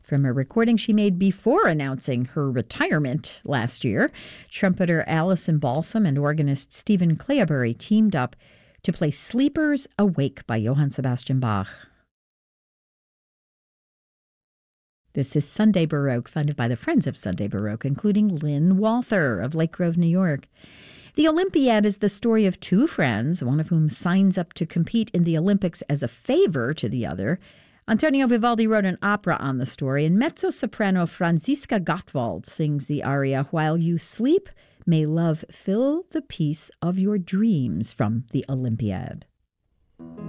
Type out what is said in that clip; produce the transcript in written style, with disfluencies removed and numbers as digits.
From a recording she made before announcing her retirement last year, trumpeter Alison Balsam and organist Stephen Claybury teamed up to play Sleepers Awake by Johann Sebastian Bach. This is Sunday Baroque, funded by the Friends of Sunday Baroque, including Lynn Walther of Lake Grove, New York. The Olympiad is the story of two friends, one of whom signs up to compete in the Olympics as a favor to the other. Antonio Vivaldi wrote an opera on the story, and mezzo-soprano Franziska Gottwald sings the aria, While You Sleep, May Love Fill the Peace of Your Dreams, from the Olympiad.